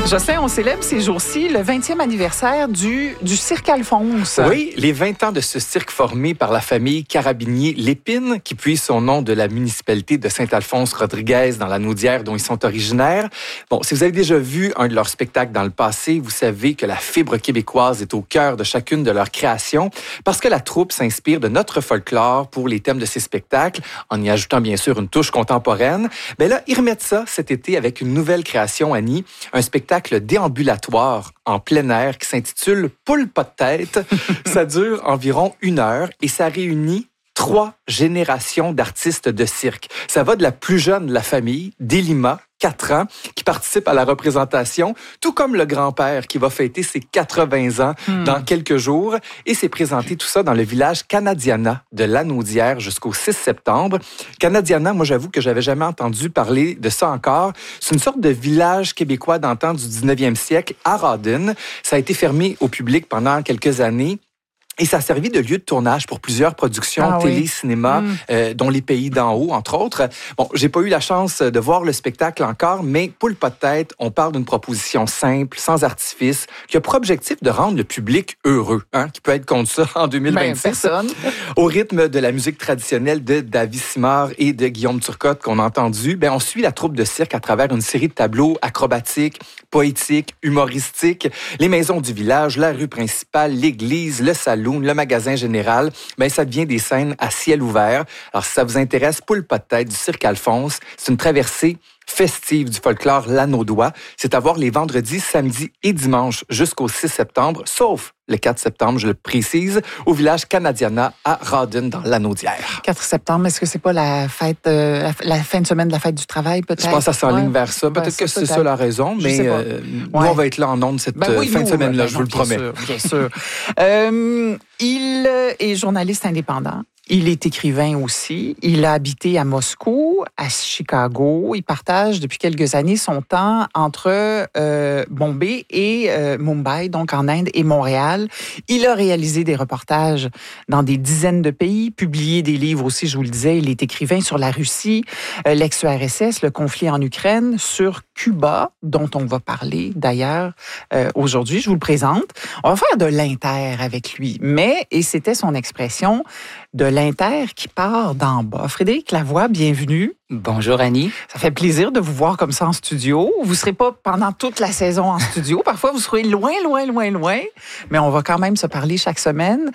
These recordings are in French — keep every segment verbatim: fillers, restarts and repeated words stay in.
Jocelyn, on célèbre ces jours-ci le vingtième anniversaire du, du Cirque Alphonse. Oui, les vingt ans de ce cirque formé par la famille Carabinier-Lépine, qui puise son nom de la municipalité de Saint-Alphonse-Rodriguez dans la Naudière dont ils sont originaires. Bon, si vous avez déjà vu un de leurs spectacles dans le passé, vous savez que la fibre québécoise est au cœur de chacune de leurs créations, parce que la troupe s'inspire de notre folklore pour les thèmes de ces spectacles, en y ajoutant bien sûr une touche contemporaine. Mais là, ils remettent ça cet été avec une nouvelle création, Annie, un spectacle déambulatoire en plein air qui s'intitule Poule pas de tête. Ça dure environ une heure et ça réunit trois générations d'artistes de cirque. Ça va de la plus jeune de la famille, Delima, quatre ans, qui participe à la représentation, tout comme le grand-père qui va fêter ses quatre-vingts ans hmm. dans quelques jours. Et c'est présenté tout ça dans le village Canadiana de la Naudière jusqu'au six septembre. Canadiana, moi j'avoue que j'avais jamais entendu parler de ça encore. C'est une sorte de village québécois d'antan du dix-neuvième siècle à Rawdon. Ça a été fermé au public pendant quelques années. Et ça a servi de lieu de tournage pour plusieurs productions ah, télé, oui. cinéma, mm. euh, dont Les Pays d'en haut, entre autres. Bon, j'ai pas eu la chance de voir le spectacle encore, mais Poule pas de tête, on parle d'une proposition simple, sans artifice, qui a pour objectif de rendre le public heureux, hein, qui peut être contre ça en deux mille vingt-six. Ben, personne. Au rythme de la musique traditionnelle de David Simard et de Guillaume Turcotte qu'on a entendu, ben, on suit la troupe de cirque à travers une série de tableaux acrobatiques, poétiques, humoristiques, les maisons du village, la rue principale, l'église, le salon, le magasin général, ben ça devient des scènes à ciel ouvert. Alors, si ça vous intéresse, Poule pas de tête du Cirque Alphonse, c'est une traversée festive du folklore lanaudois. C'est à voir les vendredis, samedis et dimanches jusqu'au six septembre, sauf le quatre septembre, je le précise, au village Canadiana à Rawdon dans la Naudière. quatre septembre, est-ce que c'est pas la fête, euh, la, la fin de semaine de la fête du travail, peut-être? Je pense que ça s'enligne ouais. vers ça. Peut-être ouais, que c'est peut-être. ça la raison, mais euh, ouais. nous, on va être là en ondes cette ben oui, fin nous, de semaine-là, ben je non, vous le promets. Sûr, bien sûr. euh, il est journaliste indépendant. Il est écrivain aussi. Il a habité à Moscou, à Chicago. Il partage depuis quelques années son temps entre euh, Bombay et euh, Mumbai, donc en Inde, et Montréal. Il a réalisé des reportages dans des dizaines de pays, publié des livres aussi, je vous le disais. Il est écrivain sur la Russie, euh, l'ex-U R S S, le conflit en Ukraine, sur Cuba, dont on va parler d'ailleurs euh, aujourd'hui. Je vous le présente. On va faire de l'inter avec lui. Mais, et c'était son expression, de l'inter qui part d'en bas. Frédéric Lavoie, bienvenue. Bonjour Annie. Ça fait plaisir de vous voir comme ça en studio. Vous ne serez pas pendant toute la saison en studio. Parfois, vous serez loin, loin, loin, loin. Mais on va quand même se parler chaque semaine.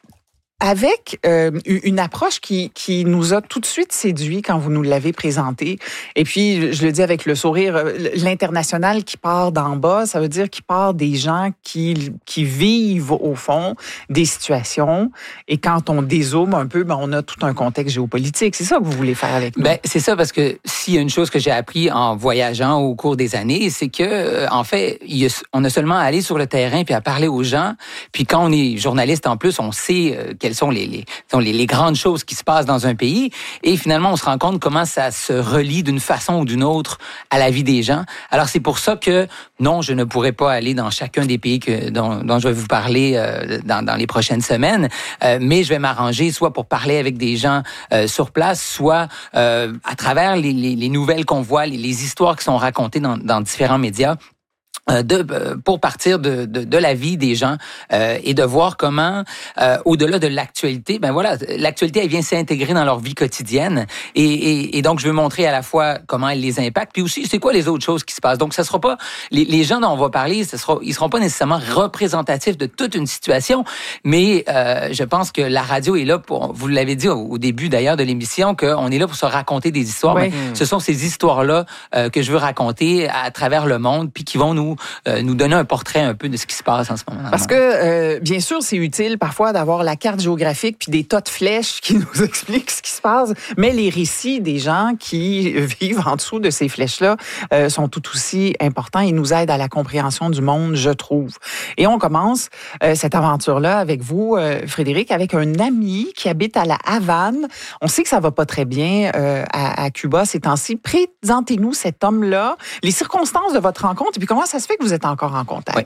Avec euh, une approche qui, qui nous a tout de suite séduit quand vous nous l'avez présentée. Et puis, je le dis avec le sourire, l'international qui part d'en bas, ça veut dire qu'il part des gens qui, qui vivent, au fond, des situations. Et quand on dézoome un peu, ben, on a tout un contexte géopolitique. C'est ça que vous voulez faire avec nous? Ben, c'est ça, parce que s'il y a une chose que j'ai appris en voyageant au cours des années, c'est que, en fait, il y a, on a seulement à aller sur le terrain puis à parler aux gens. Puis quand on est journaliste, en plus, on sait euh, quelles sont les, les, les, les grandes choses qui se passent dans un pays. Et finalement, on se rend compte comment ça se relie d'une façon ou d'une autre à la vie des gens. Alors, c'est pour ça que, non, je ne pourrais pas aller dans chacun des pays que, dont, dont je vais vous parler euh, dans, dans les prochaines semaines, euh, mais je vais m'arranger soit pour parler avec des gens euh, sur place, soit euh, à travers les, les, les nouvelles qu'on voit, les, les histoires qui sont racontées dans, dans différents médias. De, pour partir de, de, de la vie des gens euh, et de voir comment, euh, au-delà de l'actualité, ben voilà, l'actualité, elle vient s'intégrer dans leur vie quotidienne et, et, et donc je veux montrer à la fois comment elle les impacte, puis aussi c'est quoi les autres choses qui se passent. Donc ça sera pas les, les gens dont on va parler, ce sera, ils seront pas nécessairement représentatifs de toute une situation, mais euh, je pense que la radio est là pour, vous l'avez dit au, au début d'ailleurs de l'émission, qu'on est là pour se raconter des histoires. Oui. Ben, ce sont ces histoires-là euh, que je veux raconter à travers le monde, puis qui vont nous Euh, nous donner un portrait un peu de ce qui se passe en ce moment. Parce que, euh, bien sûr, c'est utile parfois d'avoir la carte géographique puis des tas de flèches qui nous expliquent ce qui se passe, mais les récits des gens qui vivent en dessous de ces flèches-là euh, sont tout aussi importants et nous aident à la compréhension du monde, je trouve. Et on commence euh, cette aventure-là avec vous, euh, Frédéric, avec un ami qui habite à la Havane. On sait que ça va pas très bien euh, à, à Cuba ces temps-ci. Présentez-nous cet homme-là, les circonstances de votre rencontre et puis comment ça se fait que vous êtes encore en contact? Oui.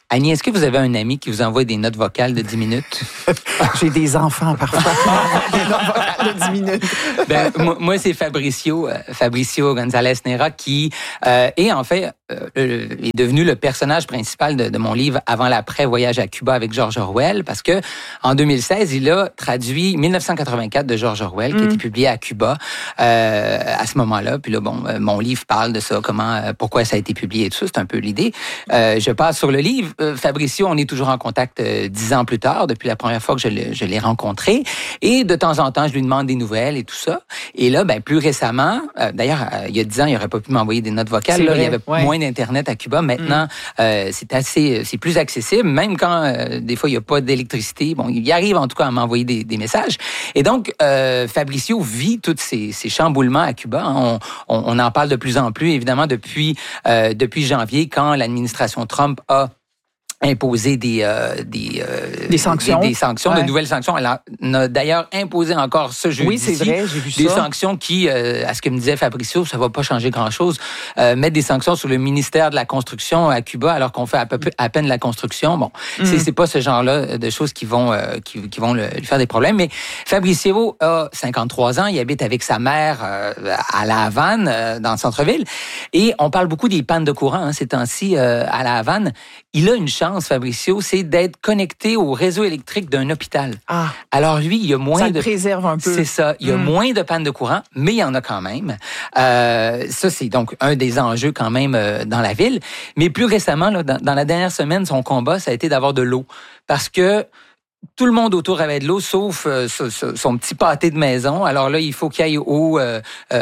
Annie, est-ce que vous avez un ami qui vous envoie des notes vocales de dix minutes? J'ai des enfants parfois qui des notes vocales de dix minutes. Ben, moi, moi, c'est Fabricio, euh, Fabricio González-Nera qui euh, est en fait euh, est devenu le personnage principal de, de mon livre Avant l'après voyage à Cuba avec George Orwell, parce que en deux mille seize, il a traduit mille neuf cent quatre-vingt-quatre de George Orwell, mm. qui a été publié à Cuba euh, à ce moment-là. Puis là, bon, euh, mon livre parle de ça, comment, euh, pourquoi ça a été publié et tout ça. C'est un peu l'idée. Euh, je passe sur le livre. Euh, Fabricio, on est toujours en contact euh, dix ans plus tard, depuis la première fois que je, le, je l'ai rencontré. Et de temps en temps, je lui demande des nouvelles et tout ça. Et là, ben plus récemment, euh, d'ailleurs, euh, il y a dix ans, il n'aurait pas pu m'envoyer des notes vocales. Là, il y avait ouais. moins d'Internet à Cuba. Maintenant, mm. euh, c'est assez, c'est plus accessible, même quand euh, des fois, il n'y a pas d'électricité. Bon, il arrive en tout cas à m'envoyer des, des messages. Et donc, euh, Fabricio vit tous ces, ces chamboulements à Cuba. On, on, on en parle de plus en plus, évidemment, depuis, euh, depuis janvier, quand l'administration Trump a imposer des euh, des, euh, des sanctions, des, des sanctions, ouais. de nouvelles sanctions. Elle a, a d'ailleurs imposé encore ce jeudi. Oui, c'est vrai, j'ai vu ça. Des sanctions qui, euh, à ce que me disait Fabricio, ça va pas changer grand-chose. Euh, mettre des sanctions sur le ministère de la construction à Cuba, alors qu'on fait à peu à peine la construction. Bon, mm. c'est c'est pas ce genre-là de choses qui vont euh, qui, qui vont le, lui faire des problèmes. Mais Fabricio a cinquante-trois ans, il habite avec sa mère euh, à La Havane, euh, dans le centre-ville, et on parle beaucoup des pannes de courant hein, ces temps-ci euh, à La Havane. Il a une chance, Fabricio, c'est d'être connecté au réseau électrique d'un hôpital. Ah. Alors lui, il y a moins ça de... Ça préserve un peu. C'est ça. Il y a mm. moins de pannes de courant, mais il y en a quand même. Euh, ça, c'est donc un des enjeux quand même euh, dans la ville. Mais plus récemment, là, dans, dans la dernière semaine, son combat, ça a été d'avoir de l'eau. Parce que tout le monde autour avait de l'eau, sauf euh, son, son petit pâté de maison. Alors là, il faut qu'il aille au euh,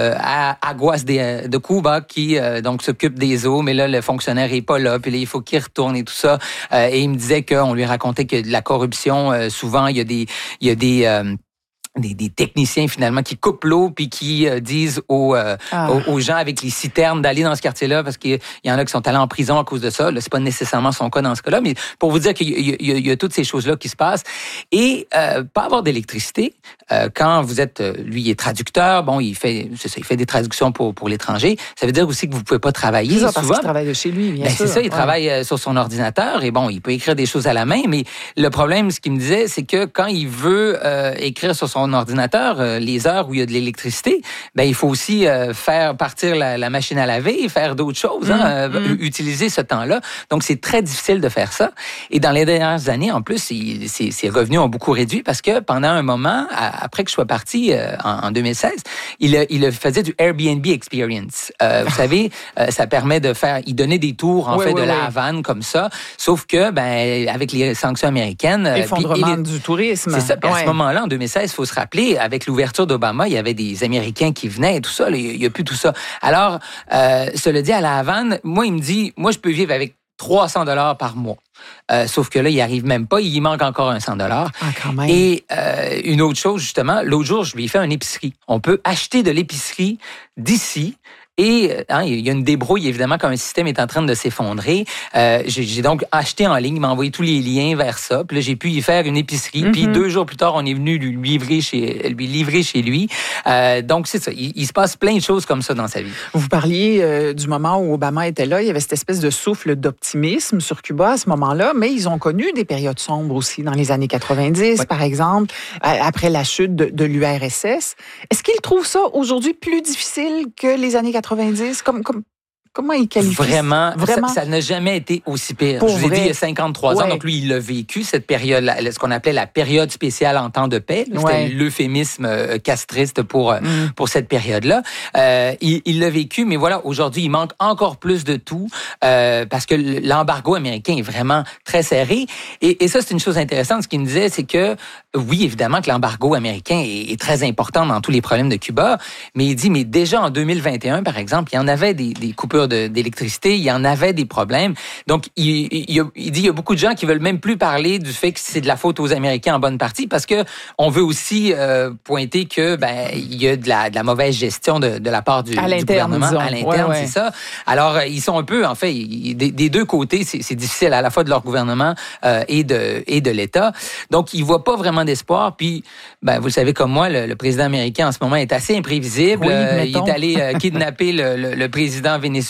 à Aguas de, de Cuba, qui euh, donc s'occupe des eaux. Mais là, le fonctionnaire est pas là. Puis là, il faut qu'il retourne et tout ça. Euh, et il me disait qu'on lui racontait que de la corruption, euh, souvent, il y a des, il y a des euh, Des, des techniciens finalement qui coupent l'eau puis qui euh, disent aux, euh, ah. aux, aux gens avec les citernes d'aller dans ce quartier-là parce qu'il y en a qui sont allés en prison à cause de ça. Là, c'est pas nécessairement son cas dans ce cas-là, mais pour vous dire qu'il y a, il y a, il y a toutes ces choses-là qui se passent. Et euh, pas avoir d'électricité, euh, quand vous êtes, lui, il est traducteur, bon, il fait, c'est ça, il fait des traductions pour pour l'étranger. Ça veut dire aussi que vous pouvez pas travailler. C'est ça, souvent. Parce qu'il travaille de chez lui, bien ben, sûr. C'est ça, il ouais. travaille euh, sur son ordinateur et bon, il peut écrire des choses à la main, mais le problème, ce qu'il me disait, c'est que quand il veut euh, écrire sur son ordinateur, les heures où il y a de l'électricité, ben il faut aussi euh, faire partir la, la machine à laver, faire d'autres choses, hein, mmh, euh, mmh. utiliser ce temps-là. Donc c'est très difficile de faire ça. Et dans les dernières années, en plus, il, ses, ses revenus ont beaucoup réduit parce que pendant un moment, à, après que je sois parti euh, en, en deux mille seize, il, il faisait du Airbnb Experience. Euh, vous savez, euh, ça permet de faire, il donnait des tours en oui, fait oui, de oui. La Havane comme ça. Sauf que ben avec les sanctions américaines, effondrement du tourisme. C'est ça. Puis ouais. à ce moment-là, en deux mille seize, il faut se rappeler avec l'ouverture d'Obama, il y avait des Américains qui venaient et tout ça. Là, il n'y a plus tout ça. Alors, euh, cela dit, à La Havane, moi, il me dit, moi, je peux vivre avec trois cents dollars par mois. Euh, sauf que là, il arrive même pas. Il manque encore un cent dollars. Ah, quand même. Et euh, une autre chose, justement, l'autre jour, je lui ai fait une épicerie. On peut acheter de l'épicerie d'ici. Et hein, il y a une débrouille, évidemment, quand un système est en train de s'effondrer. Euh, j'ai, j'ai donc acheté en ligne, il m'a envoyé tous les liens vers ça. Puis là, j'ai pu y faire une épicerie. Mm-hmm. Puis deux jours plus tard, on est venu lui livrer chez, lui livrer chez lui. Euh, donc, c'est ça. Il, il se passe plein de choses comme ça dans sa vie. Vous parliez euh, du moment où Obama était là. Il y avait cette espèce de souffle d'optimisme sur Cuba à ce moment-là. Mais ils ont connu des périodes sombres aussi dans les années quatre-vingt-dix, ouais. par exemple, après la chute de, de l'U R S S. Est-ce qu'ils trouvent ça aujourd'hui plus difficile que les années quatre-vingt-dix? Comme, comme, comment il qualifie Vraiment, Vraiment? ça, ça n'a jamais été aussi pire. Pour Je vous ai vrai? dit, il y a cinquante-trois ouais. ans, donc lui, il l'a vécu, cette période, ce qu'on appelait la période spéciale en temps de paix. C'était ouais. l'euphémisme euh, castriste pour, mm. pour cette période-là. Euh, il, il l'a vécu, mais voilà, aujourd'hui, il manque encore plus de tout euh, parce que l'embargo américain est vraiment très serré. Et, et ça, c'est une chose intéressante. Ce qu'il me disait, c'est que, oui, évidemment que l'embargo américain est, est très important dans tous les problèmes de Cuba, mais il dit, mais déjà en deux mille vingt et un, par exemple, il y en avait des, des coupures de, d'électricité, il y en avait des problèmes. Donc, il, il, il dit, il y a beaucoup de gens qui veulent même plus parler du fait que c'est de la faute aux Américains en bonne partie, parce que on veut aussi euh, pointer que ben il y a de la, de la mauvaise gestion de, de la part du, à du gouvernement disons. à l'interne, ouais, ouais. c'est ça. Alors, ils sont un peu, en fait, ils, des, des deux côtés, c'est, c'est difficile à la fois de leur gouvernement euh, et de et de l'État. Donc, ils voient pas vraiment d'espoir. Puis, ben vous le savez comme moi, le, le président américain en ce moment est assez imprévisible. Oui, euh, il mettons. est allé euh, kidnapper le, le, le président vénézuélien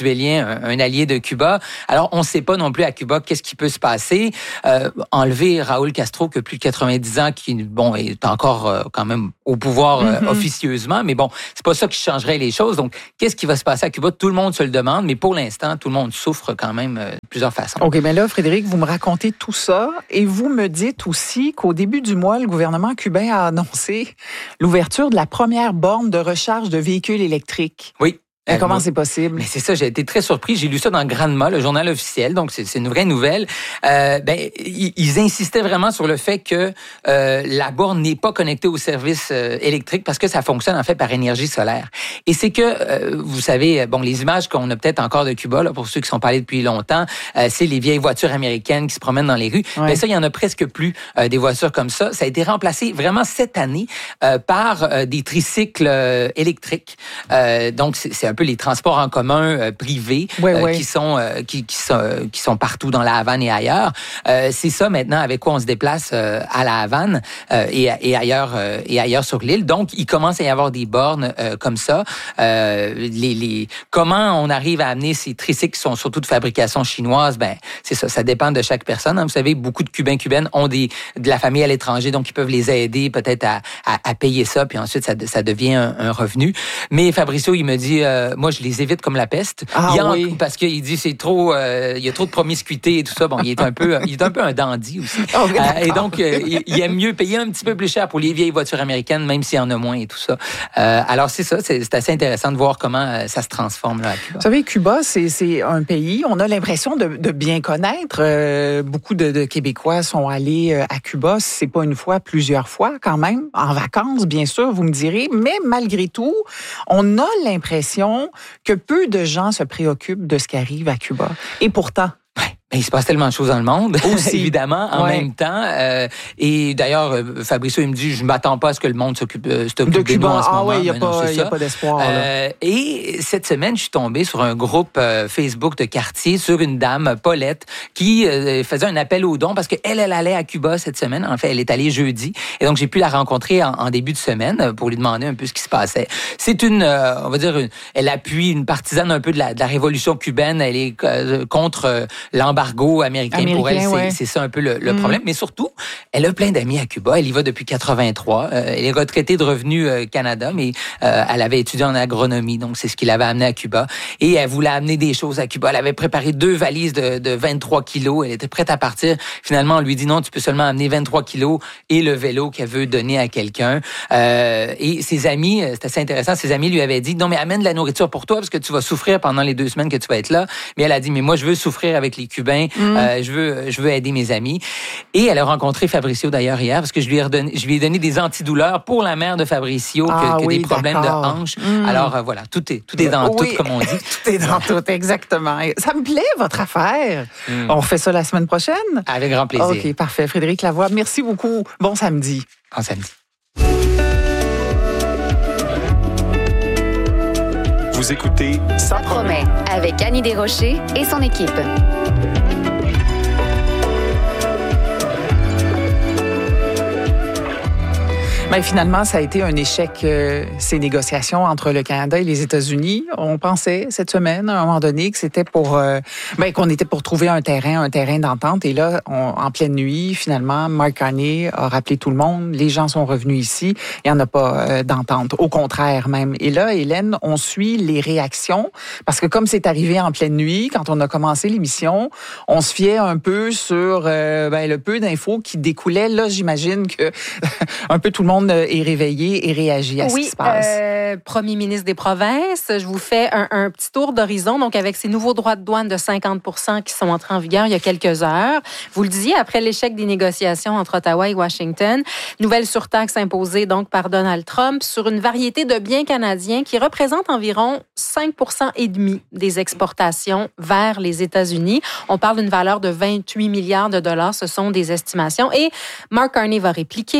vénézuélien, un, un allié de Cuba. Alors, on ne sait pas non plus à Cuba qu'est-ce qui peut se passer. Euh, enlever Raúl Castro, qui a plus de quatre-vingt-dix ans, qui bon est encore euh, quand même au pouvoir euh, mm-hmm. officieusement, mais bon, c'est pas ça qui changerait les choses. Donc, qu'est-ce qui va se passer à Cuba? Tout le monde se le demande, mais pour l'instant, tout le monde souffre quand même euh, de plusieurs façons. OK, bien là, Frédéric, vous me racontez tout ça et vous me dites aussi qu'au début du mois, le gouvernement cubain a annoncé l'ouverture de la première borne de recharge de véhicules électriques. Oui. Et comment c'est possible? Mais c'est ça, j'ai été très surpris. J'ai lu ça dans Granma, le journal officiel, donc c'est, c'est une vraie nouvelle. Euh, ben, ils, ils insistaient vraiment sur le fait que euh, la borne n'est pas connectée au service euh, électrique parce que ça fonctionne en fait par énergie solaire. Et c'est que, euh, vous savez, bon, les images qu'on a peut-être encore de Cuba, là, pour ceux qui sont parlés depuis longtemps, euh, c'est les vieilles voitures américaines qui se promènent dans les rues. Ouais. Ben ça, il y en a presque plus euh, des voitures comme ça. Ça a été remplacé vraiment cette année euh, par euh, des tricycles euh, électriques. Euh, donc, c'est, c'est un peu les transports en commun euh, privés ouais, euh, ouais. qui sont euh, qui, qui sont euh, qui sont partout dans la Havane et ailleurs. Euh, c'est ça maintenant avec quoi on se déplace euh, à la Havane euh, et, et ailleurs euh, et ailleurs sur l'île. Donc il commence à y avoir des bornes euh, comme ça. Euh, les, les comment on arrive à amener ces tricycles qui sont surtout de fabrication chinoise, ben c'est ça, ça dépend de chaque personne. Hein. Vous savez, beaucoup de Cubains cubaines ont des de la famille à l'étranger, donc ils peuvent les aider peut-être à, à, à payer ça, puis ensuite ça, ça devient un, un revenu. Mais Fabricio, il me dit, euh, moi je les évite comme la peste. Ah, il en, oui. Parce qu'il dit c'est trop, euh, il y a trop de promiscuité et tout ça. Bon, il est un peu, il est un peu un dandy aussi. Oh, euh, et donc euh, il, il aime mieux payer un petit peu plus cher pour les vieilles voitures américaines, même s'il y en a moins et tout ça. Euh, alors c'est ça, c'est, c'est assez intéressant de voir comment euh, ça se transforme là à Cuba. Vous savez, Cuba, c'est, c'est un pays, on a l'impression de, de bien connaître. Euh, beaucoup de, de Québécois sont allés à Cuba, c'est pas une fois, plusieurs fois quand même, en vacances, bien sûr, vous me direz, mais malgré tout, on a l'impression que peu de gens se préoccupent de ce qui arrive à Cuba. Et pourtant... Il se passe tellement de choses dans le monde, aussi, évidemment, en ouais. même temps. Euh, et d'ailleurs, Fabricio, il me dit, je ne m'attends pas à ce que le monde s'occupe, euh, s'occupe de, de Cuba. nous en ce ah moment. oui, il n'y a, a pas d'espoir. Euh, et cette semaine, je suis tombée sur un groupe euh, Facebook de quartier sur une dame, Paulette, qui euh, faisait un appel aux dons parce qu'elle, elle allait à Cuba cette semaine. En fait, elle est allée jeudi. Et donc, j'ai pu la rencontrer en, en début de semaine pour lui demander un peu ce qui se passait. C'est une, euh, on va dire, une, elle appuie une partisane un peu de la, de la révolution cubaine. Elle est euh, contre euh, l'embargo américain. Américain, pour elle, c'est, ouais. c'est ça un peu le, le mmh. problème. Mais surtout, elle a plein d'amis à Cuba. Elle y va depuis quatre-vingt-trois. Euh, elle est retraitée de Revenu euh, Canada, mais euh, elle avait étudié en agronomie. Donc, c'est ce qui l'avait amenée à Cuba. Et elle voulait amener des choses à Cuba. Elle avait préparé deux valises de, de vingt-trois kilos. Elle était prête à partir. Finalement, on lui dit non, tu peux seulement amener vingt-trois kilos et le vélo qu'elle veut donner à quelqu'un. Euh, et ses amis, c'est assez intéressant, ses amis lui avaient dit non, mais amène de la nourriture pour toi parce que tu vas souffrir pendant les deux semaines que tu vas être là. Mais elle a dit, mais moi, je veux souffrir avec les Cubains. Mmh. Euh, je veux, je veux aider mes amis. Et elle a rencontré Fabricio d'ailleurs hier parce que je lui ai redonné, je lui ai donné des antidouleurs pour la mère de Fabricio ah, que, que oui, des problèmes d'accord. de hanche. Mmh. Alors euh, voilà, tout est, tout est dans oui. tout, comme on dit. Tout est dans tout, exactement. Ça me plaît, votre affaire. Mmh. On refait ça la semaine prochaine? Avec grand plaisir. OK, parfait. Frédéric Lavoie, merci beaucoup. Bon samedi. Bon samedi. Vous écoutez Ça promet avec Annie Desrochers et son équipe. Mais finalement, ça a été un échec, euh, ces négociations entre le Canada et les États-Unis. On pensait cette semaine, à un moment donné, que c'était pour, euh, ben, qu'on était pour trouver un terrain, un terrain d'entente. Et là, on, en pleine nuit, finalement, Mark Carney a rappelé tout le monde. Les gens sont revenus ici. Il n'y en a pas euh, d'entente. Au contraire, même. Et là, Hélène, on suit les réactions. Parce que comme c'est arrivé en pleine nuit, quand on a commencé l'émission, on se fiait un peu sur euh, ben, le peu d'infos qui découlaient. Là, j'imagine que un peu tout le monde est réveillé et réagit à oui, ce qui se passe. Euh, Premier ministre des provinces, je vous fais un, un petit tour d'horizon. Donc, avec ces nouveaux droits de douane de cinquante pour cent qui sont entrés en vigueur il y a quelques heures. Vous le disiez, après l'échec des négociations entre Ottawa et Washington, nouvelle surtaxe imposée donc par Donald Trump sur une variété de biens canadiens qui représentent environ cinq pour cent et demi des exportations vers les États-Unis. On parle d'une valeur de vingt-huit milliards de dollars. Ce sont des estimations. Et Mark Carney va répliquer,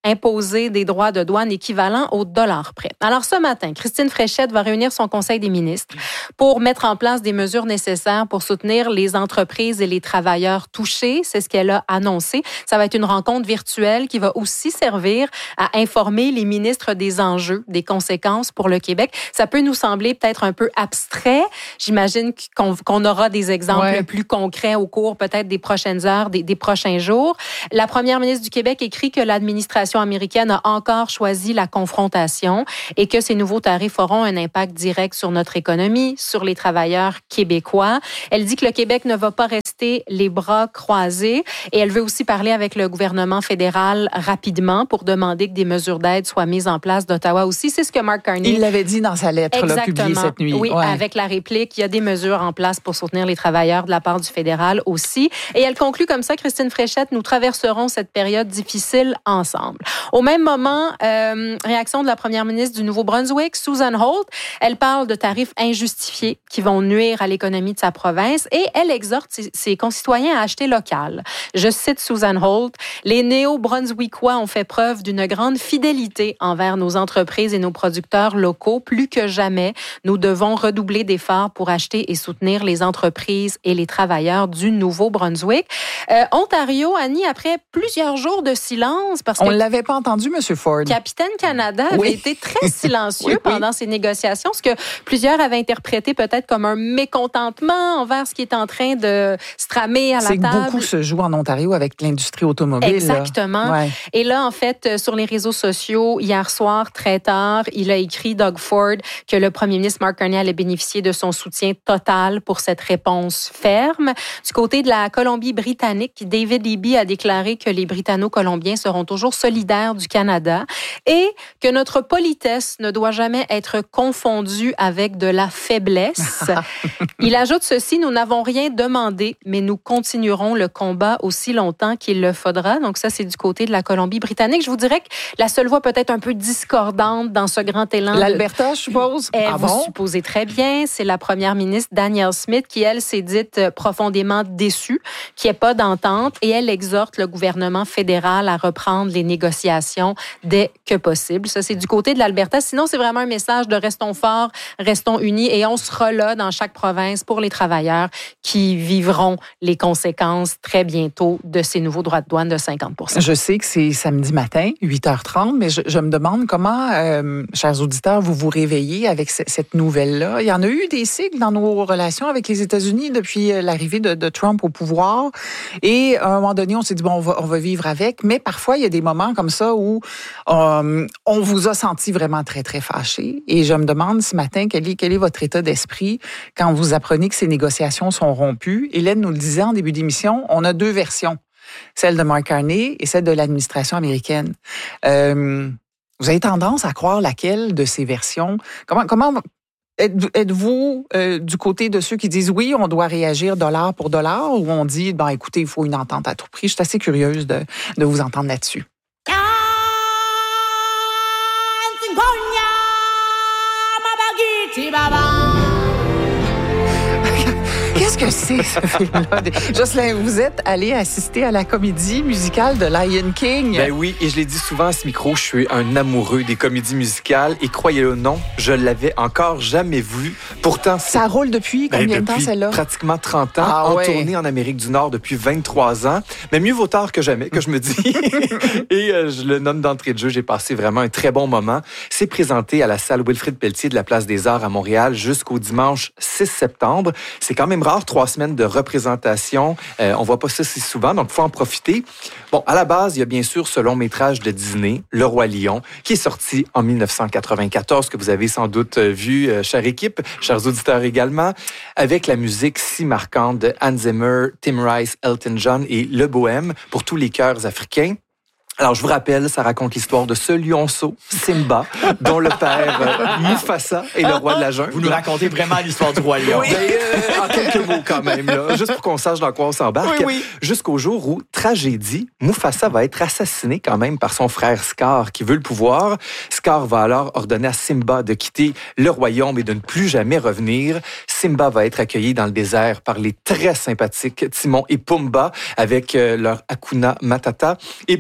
imposer des droits de douane équivalents au dollar près. Alors ce matin, Christine Fréchette va réunir son conseil des ministres pour mettre en place des mesures nécessaires pour soutenir les entreprises et les travailleurs touchés. C'est ce qu'elle a annoncé. Ça va être une rencontre virtuelle qui va aussi servir à informer les ministres des enjeux, des conséquences pour le Québec. Ça peut nous sembler peut-être un peu abstrait. J'imagine qu'on, qu'on aura des exemples ouais. plus concrets au cours peut-être des prochaines heures, des, des prochains jours. La première ministre du Québec écrit que l'administration américaine a encore choisi la confrontation et que ces nouveaux tarifs auront un impact direct sur notre économie, sur les travailleurs québécois. Elle dit que le Québec ne va pas rester les bras croisés et elle veut aussi parler avec le gouvernement fédéral rapidement pour demander que des mesures d'aide soient mises en place d'Ottawa aussi. C'est ce que Mark Carney... Il l'avait dit dans sa lettre là, publiée cette nuit. Oui, ouais. avec la réplique, il y a des mesures en place pour soutenir les travailleurs de la part du fédéral aussi. Et elle conclut comme ça, Christine Fréchette, nous traverserons cette période difficile ensemble. Au même moment, euh, réaction de la première ministre du Nouveau-Brunswick, Susan Holt, elle parle de tarifs injustifiés qui vont nuire à l'économie de sa province et elle exhorte ses, ses concitoyens à acheter local. Je cite Susan Holt, « Les Néo-Brunswickois ont fait preuve d'une grande fidélité envers nos entreprises et nos producteurs locaux. Plus que jamais, nous devons redoubler d'efforts pour acheter et soutenir les entreprises et les travailleurs du Nouveau-Brunswick. Euh, » Ontario, Annie, après plusieurs jours de silence, parce que... On ne l'avait pas entendu, M. Ford. Capitaine Canada avait oui. été très silencieux oui, oui. pendant ces négociations, ce que plusieurs avaient interprété peut-être comme un mécontentement envers ce qui est en train de se tramer à la C'est table. que beaucoup se joue en Ontario avec l'industrie automobile. Exactement. Ouais. Et là, en fait, sur les réseaux sociaux, hier soir, très tard, il a écrit, Doug Ford, que le premier ministre Mark Carney allait bénéficier de son soutien total pour cette réponse ferme. Du côté de la Colombie-Britannique, David Eby a déclaré que les Britanno-Colombiens seront toujours solidaires du Canada et que notre politesse ne doit jamais être confondue avec de la faiblesse. Il ajoute ceci, nous n'avons rien demandé, mais nous continuerons le combat aussi longtemps qu'il le faudra. Donc ça, c'est du côté de la Colombie-Britannique. Je vous dirais que la seule voix peut-être un peu discordante dans ce grand élan... L'Alberta, je suppose? Eh, ah vous bon? supposez très bien. C'est la première ministre Danielle Smith qui, elle, s'est dite profondément déçue, qu'il n'y ait pas d'entente et elle exhorte le gouvernement fédéral à reprendre les négociations dès que possible. Ça, c'est du côté de l'Alberta. Sinon, c'est vraiment un message de restons forts, restons unis et on sera là dans chaque province pour les travailleurs qui vivront les conséquences très bientôt de ces nouveaux droits de douane de cinquante pour cent. Je sais que c'est samedi matin, huit heures trente, mais je, je me demande comment, euh, chers auditeurs, vous vous réveillez avec c- cette nouvelle-là. Il y en a eu des cycles dans nos relations avec les États-Unis depuis l'arrivée de, de Trump au pouvoir. Et à un moment donné, on s'est dit, bon, on va, on va vivre avec. Mais parfois, il y a des moments comme ça où euh, on vous a senti vraiment très, très fâché. Et je me demande ce matin, quel est, quel est votre état d'esprit quand vous apprenez que ces négociations sont rompues. Hélène nous le disait en début d'émission, on a deux versions. Celle de Mark Carney et celle de l'administration américaine. Euh, vous avez tendance à croire laquelle de ces versions? Comment, comment êtes-vous euh, du côté de ceux qui disent oui, on doit réagir dollar pour dollar, ou on dit, ben écoutez, il faut une entente à tout prix? Je suis assez curieuse de, de vous entendre là-dessus. Qu'est-ce que c'est, ce film-là? Jocelyn, vous êtes allé assister à la comédie musicale de Lion King. Ben oui, et je l'ai dit souvent à ce micro, je suis un amoureux des comédies musicales et croyez-le ou non, je l'avais encore jamais vu. Pourtant, c'est... Ça roule depuis combien ben, de temps, depuis celle-là? Pratiquement trente ans, ah, en ouais. tournée en Amérique du Nord depuis vingt-trois ans. Mais mieux vaut tard que jamais, que je me dis. Et euh, je le nomme d'entrée de jeu, j'ai passé vraiment un très bon moment. C'est présenté à la salle Wilfrid Pelletier de la Place des Arts à Montréal jusqu'au dimanche six septembre. C'est quand même rare, trois semaines de représentation. Euh, on voit pas ça si souvent, donc il faut en profiter. Bon, à la base, il y a bien sûr ce long métrage de Disney, Le Roi Lion, qui est sorti en dix-neuf cent quatre-vingt-quatorze, que vous avez sans doute vu, euh, chère équipe, chers auditeurs également, avec la musique si marquante de Hans Zimmer, Tim Rice, Elton John et Le Bohème pour tous les cœurs africains. Alors, je vous rappelle, ça raconte l'histoire de ce lionceau, Simba, dont le père euh, Mufasa est le roi de la jungle. Vous nous racontez vraiment l'histoire du roi lion. Oui, euh, en quelques mots quand même, là, juste pour qu'on sache dans quoi on s'embarque. Oui, oui. Jusqu'au jour où, tragédie, Mufasa va être assassiné quand même par son frère Scar, qui veut le pouvoir. Scar va alors ordonner à Simba de quitter le royaume et de ne plus jamais revenir. Simba va être accueilli dans le désert par les très sympathiques Timon et Pumba avec euh, leur Hakuna Matata. Et plusieurs années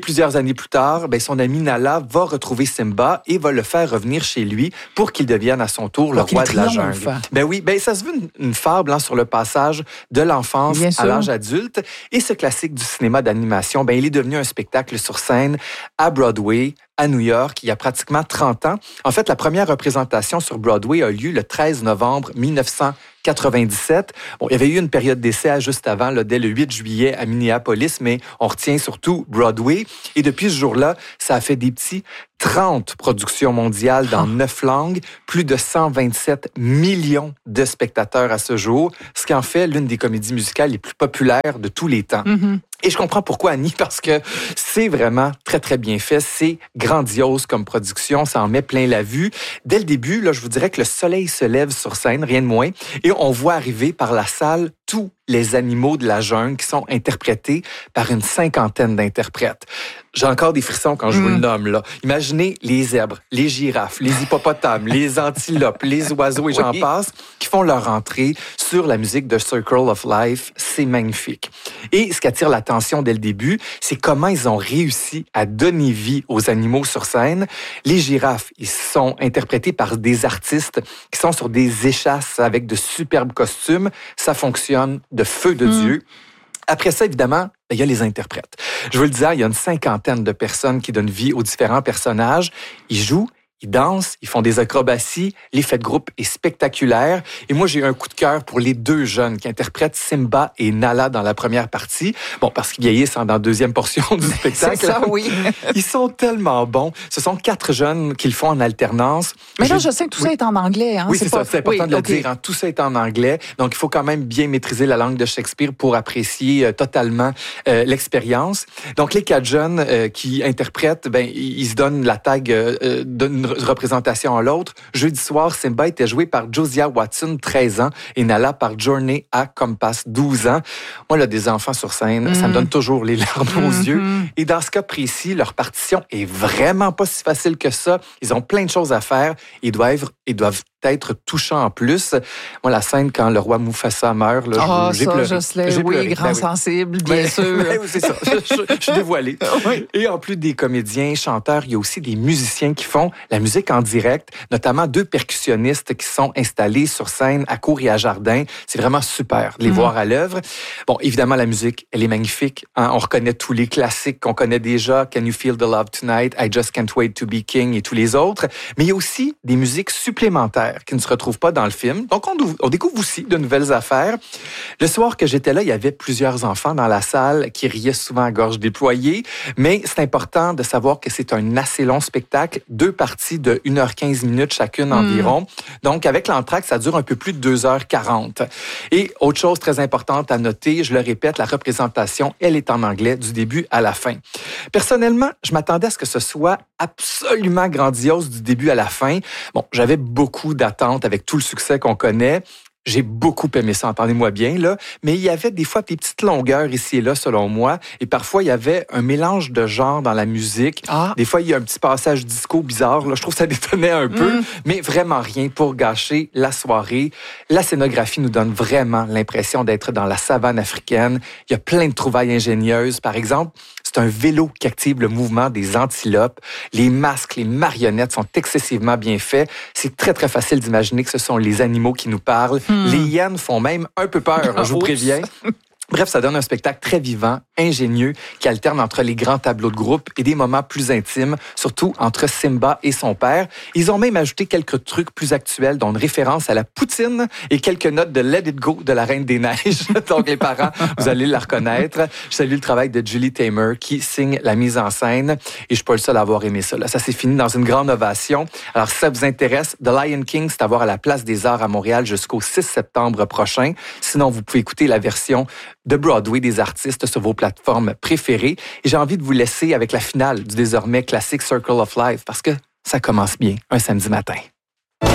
années plus tard, ben, son ami Nala va retrouver Simba et va le faire revenir chez lui pour qu'il devienne à son tour le pour roi de la triomphe. jungle. Ben oui, ben ça se veut une, une fable hein, sur le passage de l'enfance Bien à sûr. l'âge adulte. Et ce classique du cinéma d'animation, ben, il est devenu un spectacle sur scène à Broadway, à New York, il y a pratiquement trente ans. En fait, la première représentation sur Broadway a lieu le treize novembre mille neuf cent quatre-vingt-dix-sept. Bon, il y avait eu une période d'essai juste avant, là, dès le huit juillet à Minneapolis, mais on retient surtout Broadway. Et depuis ce jour-là, ça a fait des petits trente productions mondiales dans neuf langues, plus de cent vingt-sept millions de spectateurs à ce jour, ce qui en fait l'une des comédies musicales les plus populaires de tous les temps. Mm-hmm. Et je comprends pourquoi, Annie, parce que c'est vraiment très, très bien fait. C'est grandiose comme production. Ça en met plein la vue. Dès le début, là, je vous dirais que le soleil se lève sur scène, rien de moins, et on voit arriver par la salle tous les animaux de la jungle qui sont interprétés par une cinquantaine d'interprètes. J'ai encore des frissons quand je vous le nomme, là. Imaginez les zèbres, les girafes, les hippopotames, les antilopes, les oiseaux et j'en Oui. passe, qui font leur entrée sur la musique de Circle of Life. C'est magnifique. Et ce qui attire l'attention dès le début, c'est comment ils ont réussi à donner vie aux animaux sur scène. Les girafes, ils sont interprétés par des artistes qui sont sur des échasses avec de superbes costumes. Ça fonctionne de feu de Mm. Dieu. Après ça, évidemment, il y a les interprètes. Je vous le disais, il y a une cinquantaine de personnes qui donnent vie aux différents personnages. Ils jouent, ils dansent, ils font des acrobaties. L'effet de groupe est spectaculaire. Et moi, j'ai eu un coup de cœur pour les deux jeunes qui interprètent Simba et Nala dans la première partie. Bon, parce qu'ils vieillissent dans la deuxième portion du spectacle. C'est ça, oui. Ils sont tellement bons. Ce sont quatre jeunes qui le font en alternance. Mais là, je sais que tout ça est en anglais. Hein? Oui, c'est ça. pas- C'est important oui, de le okay. dire. Hein. Tout ça est en anglais. Donc, il faut quand même bien maîtriser la langue de Shakespeare pour apprécier euh, totalement euh, l'expérience. Donc, les quatre jeunes euh, qui interprètent, ben, ils, ils se donnent la tag euh, d'une représentation à l'autre. Jeudi soir, Simba était joué par Josiah Watson, treize ans, et Nala par Journey A. Compass, douze ans. Moi, là, des enfants sur scène, mm. ça me donne toujours les larmes mm-hmm. aux yeux. Et dans ce cas précis, leur partition est vraiment pas si facile que ça. Ils ont plein de choses à faire. Ils doivent, ils doivent être touchants en plus. Moi, la scène quand le roi Mufasa meurt, là, Ah, j'ai ça, pleuré. Jocelyn, J'ai oui, pleuré. grand Ben oui. sensible, bien Ben, sûr. ben oui, c'est ça. Je, je, je suis dévoilé. Oui. Et en plus des comédiens, chanteurs, il y a aussi des musiciens qui font la musique en direct, notamment deux percussionnistes qui sont installés sur scène à Cour et à Jardin. C'est vraiment super de les mm. voir à l'œuvre. Bon, évidemment, la musique, elle est magnifique. Hein? On reconnaît tous les classiques qu'on connaît déjà. Can You Feel the Love Tonight? I Just Can't Wait to Be King et tous les autres. Mais il y a aussi des musiques supplémentaires qui ne se retrouvent pas dans le film. Donc, on, on découvre aussi de nouvelles affaires. Le soir que j'étais là, il y avait plusieurs enfants dans la salle qui riaient souvent à gorge déployée. Mais c'est important de savoir que c'est un assez long spectacle, deux parties de une heure quinze minutes chacune environ. Mmh. Donc, avec l'entracte, ça dure un peu plus de deux heures quarante. Et autre chose très importante à noter, je le répète, la représentation, elle est en anglais du début à la fin. Personnellement, je m'attendais à ce que ce soit absolument grandiose du début à la fin. Bon, j'avais beaucoup d'attentes avec tout le succès qu'on connaît. J'ai beaucoup aimé ça, entendez-moi bien, là. Mais il y avait des fois des petites longueurs ici et là, selon moi. Et parfois, il y avait un mélange de genres dans la musique. Ah. Des fois, il y a un petit passage disco bizarre, là. Je trouve que ça détonnait un peu. Mm. Mais vraiment rien pour gâcher la soirée. La scénographie nous donne vraiment l'impression d'être dans la savane africaine. Il y a plein de trouvailles ingénieuses. Par exemple, c'est un vélo qui active le mouvement des antilopes. Les masques, les marionnettes sont excessivement bien faits. C'est très, très facile d'imaginer que ce sont les animaux qui nous parlent. Mm. Les hyènes font même un peu peur, je vous préviens. Bref, ça donne un spectacle très vivant, ingénieux, qui alterne entre les grands tableaux de groupe et des moments plus intimes, surtout entre Simba et son père. Ils ont même ajouté quelques trucs plus actuels, dont une référence à la poutine et quelques notes de Let It Go de la Reine des Neiges. Donc, les parents, vous allez la reconnaître. Je salue le travail de Julie Taymor, qui signe la mise en scène. Et je suis pas le seul à avoir aimé ça. Là, ça s'est fini dans une grande ovation. Alors, si ça vous intéresse, The Lion King, c'est à voir à la Place des Arts à Montréal jusqu'au six septembre prochain. Sinon, vous pouvez écouter la version de Broadway des artistes sur vos plateformes préférées. Et j'ai envie de vous laisser avec la finale du désormais classique Circle of Life parce que ça commence bien un samedi matin.